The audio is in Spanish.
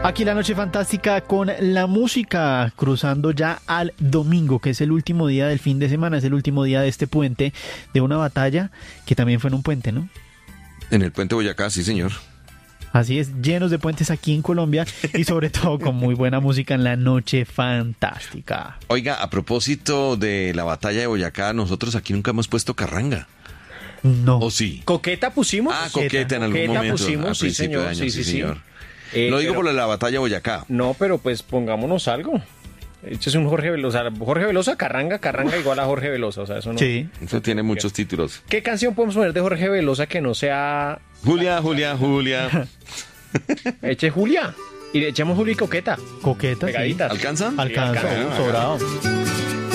Aquí la noche fantástica con la música, cruzando ya al domingo, que es el último día del fin de semana, es el último día de este puente, de una batalla que también fue en un puente, ¿no? En el puente Boyacá, sí señor. Así es, llenos de puentes aquí en Colombia y sobre todo con muy buena música en la noche fantástica. Oiga, a propósito de la batalla de Boyacá, nosotros aquí nunca hemos puesto carranga. No. ¿O sí? ¿Coqueta pusimos? Coqueta en algún Coqueta momento. pusimos, a sí, principio de señor. año, Sí. señor. Lo digo Pero- por la batalla de Boyacá. No, pero pues pongámonos algo. Échese un Jorge Velosa. Jorge Velosa, carranga igual a Jorge Velosa. O sea, eso no. Sí. Eso tiene muchos títulos. ¿Qué canción podemos poner de Jorge Velosa que no sea... Julia. Eche Julia. Y echemos Julia y Coqueta. Coqueta, sí. Pegaditas. ¿Alcanzan? Alcanza, Sí, alcanza. sobrado.